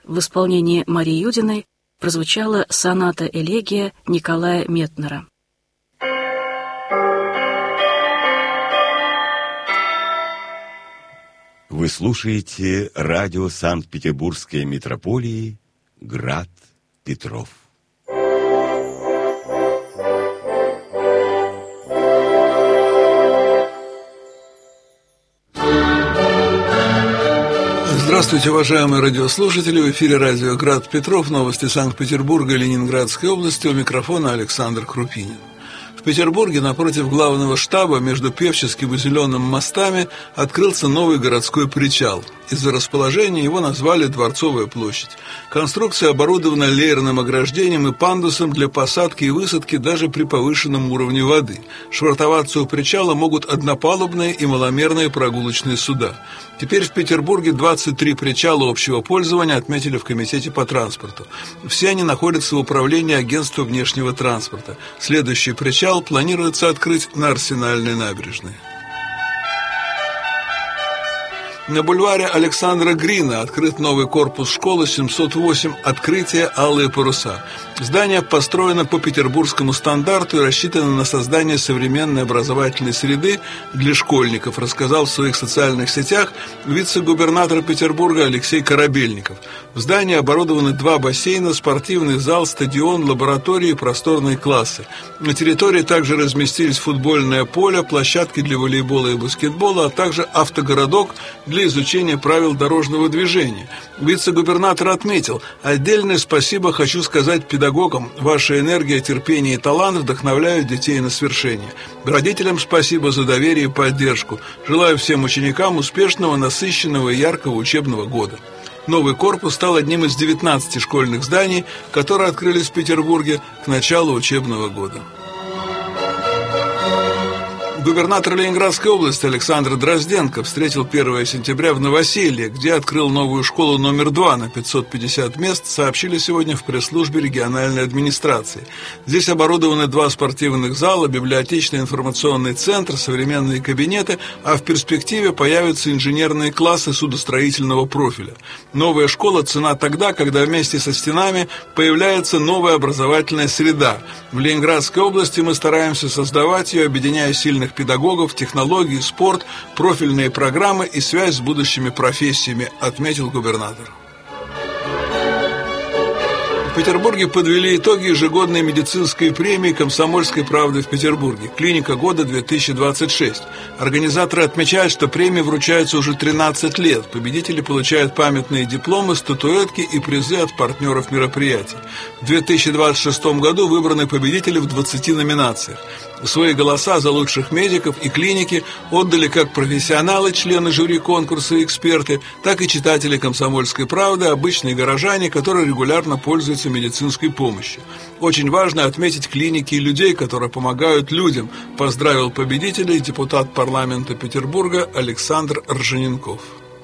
в исполнении Марии Юдиной прозвучала соната-элегия Николая Метнера. Вы слушаете радио Санкт-Петербургской митрополии «Град Петров». Здравствуйте, уважаемые радиослушатели! В эфире радио «Град Петров», новости Санкт-Петербурга и Ленинградской области. У микрофона Александр Крупинин. В Петербурге напротив главного штаба между Певческим и Зеленым мостами открылся новый городской причал. Из-за расположения его назвали Дворцовая площадь. Конструкция оборудована леерным ограждением и пандусом для посадки и высадки даже при повышенном уровне воды. Швартоваться у причала могут однопалубные и маломерные прогулочные суда. Теперь в Петербурге 23 причала общего пользования отметили в Комитете по транспорту. Все они находятся в управлении Агентства внешнего транспорта. Следующий причал планируется открыть на Арсенальной набережной. На бульваре Александра Грина открыт новый корпус школы 708 «Открытие. Алые паруса». Здание построено по петербургскому стандарту и рассчитано на создание современной образовательной среды для школьников, рассказал в своих социальных сетях вице-губернатор Петербурга Алексей Корабельников. В здании оборудованы 2 бассейна, спортивный зал, стадион, лаборатории и просторные классы. На территории также разместились футбольное поле, площадки для волейбола и баскетбола, а также автогородок для изучения правил дорожного движения. Вице-губернатор отметил: отдельное спасибо хочу сказать педагогам. Ваша энергия, терпение и талант вдохновляют детей на свершение. Родителям спасибо за доверие и поддержку. Желаю всем ученикам успешного, насыщенного и яркого учебного года. Новый корпус стал одним из 19 школьных зданий, которые открылись в Петербурге к началу учебного года. Губернатор Ленинградской области Александр Дрозденко встретил 1 сентября в Новоселье, где открыл новую школу номер 2 на 550 мест, сообщили сегодня в пресс-службе региональной администрации. Здесь оборудованы 2 спортивных зала, библиотечный информационный центр, современные кабинеты, а в перспективе появятся инженерные классы судостроительного профиля. Новая школа цена тогда, когда вместе со стенами появляется новая образовательная среда. В Ленинградской области мы стараемся создавать ее, объединяя сильных педагогов, технологии, спорт, профильные программы и связь с будущими профессиями, отметил губернатор. В Петербурге подвели итоги ежегодной медицинской премии «Комсомольской правды» в Петербурге. Клиника года 2026. Организаторы отмечают, что премии вручаются уже 13 лет. Победители получают памятные дипломы, статуэтки и призы от партнеров мероприятий. В 2026 году выбраны победители в 20 номинациях. Свои голоса за лучших медиков и клиники отдали как профессионалы, члены жюри конкурса и эксперты, так и читатели «Комсомольской правды», обычные горожане, которые регулярно пользуются медицинской помощью. Очень важно отметить клиники и людей, которые помогают людям, поздравил победителей депутат парламента Петербурга Александр Ржаненков.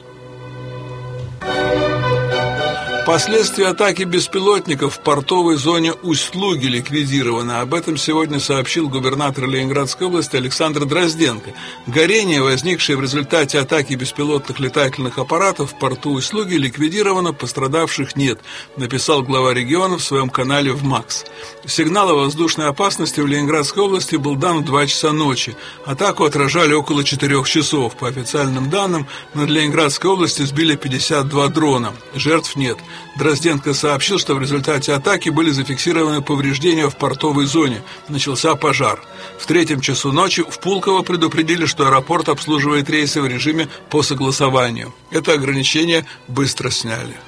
Последствия атаки беспилотников в портовой зоне Усть-Луги ликвидированы. Об этом сегодня сообщил губернатор Ленинградской области Александр Дрозденко. Горение, возникшее в результате атаки беспилотных летательных аппаратов в порту Усть-Луги, ликвидировано, пострадавших нет, написал глава региона в своем канале в МАКС. Сигнал о воздушной опасности в Ленинградской области был дан в 2 часа ночи. Атаку отражали около 4 часов. По официальным данным, над Ленинградской областью сбили 52 дрона. Жертв нет. Дрозденко сообщил, что в результате атаки были зафиксированы повреждения в портовой зоне. Начался пожар. В 3 часу ночи в Пулково предупредили, что аэропорт обслуживает рейсы в режиме по согласованию. Это ограничение быстро сняли.